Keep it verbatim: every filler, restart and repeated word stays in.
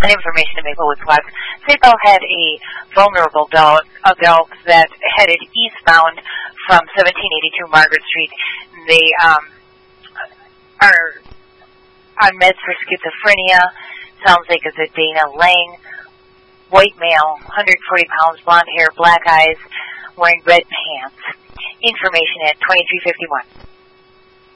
and information to Maplewood Flex. Safeco had a vulnerable adult, adult that headed eastbound from seventeen eighty-two Margaret Street. They um, are on meds for schizophrenia. Sounds like it's a Dana Lang. White male, one hundred forty pounds, blonde hair, black eyes, wearing red pants. Information at twenty-three fifty-one.